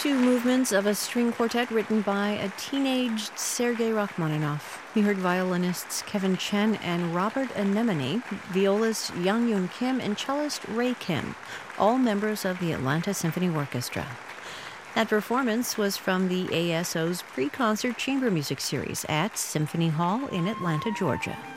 Two movements of a string quartet written by a teenaged Sergei Rachmaninoff. We heard violinists Kevin Chen and Robert Anemone, violist Yang Yun Kim, and cellist Ray Kim, all members of the Atlanta Symphony Orchestra. That performance was from the ASO's pre-concert chamber music series at Symphony Hall in Atlanta, Georgia.